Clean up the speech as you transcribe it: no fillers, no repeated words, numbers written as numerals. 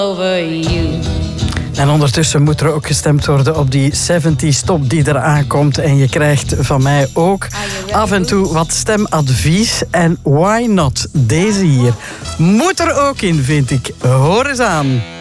over you. En ondertussen moet er ook gestemd worden op die 70s top die eraan komt. En je krijgt van mij ook af en toe wat stemadvies. En why not? Deze hier moet er ook in, vind ik. Hoor eens aan.